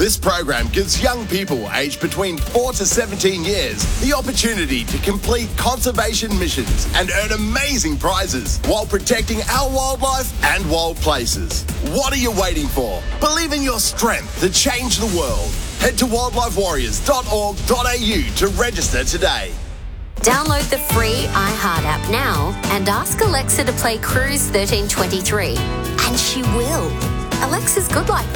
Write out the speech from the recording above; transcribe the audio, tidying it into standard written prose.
This program gives young people aged between 4 to 17 years the opportunity to complete conservation missions and earn amazing prizes while protecting our wildlife and wild places. What are you waiting for? Believe in your strength to change the world. Head to wildlifewarriors.org.au to register today. Download the free iHeart app now and ask Alexa to play Cruise 1323. And she will. Alexa's good like that.